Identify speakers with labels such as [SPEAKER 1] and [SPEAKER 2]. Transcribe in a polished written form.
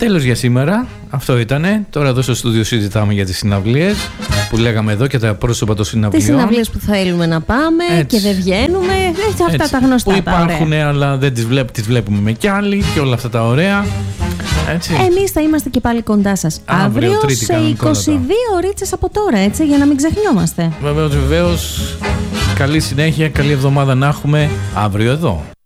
[SPEAKER 1] τέλος για σήμερα. Αυτό ήτανε. Τώρα εδώ στο στούντιο συζητάμε για τις συναυλίες που λέγαμε εδώ και τα πρόσωπα των συναυλιών.
[SPEAKER 2] Τις συναυλίες που θέλουμε να πάμε και δεν βγαίνουμε. Αυτά τα γνωστά.
[SPEAKER 1] Που υπάρχουν, αλλά δεν τις βλέπουμε με κι άλλοι και όλα αυτά τα ωραία.
[SPEAKER 2] Εμείς θα είμαστε και πάλι κοντά σας αύριο σε 22 ωρίτσες από τώρα, έτσι, για να μην ξεχνιόμαστε.
[SPEAKER 1] Βεβαίως. Καλή συνέχεια, καλή εβδομάδα να έχουμε αύριο εδώ.